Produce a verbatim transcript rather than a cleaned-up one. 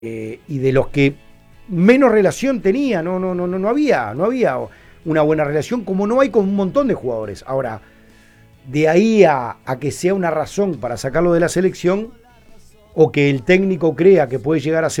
eh, y de los que menos relación tenía, no, no, no, no, no había, no había una buena relación, como no hay con un montón de jugadores. Ahora, de ahí a, a que sea una razón para sacarlo de la selección, o que el técnico crea que puede llegar a ser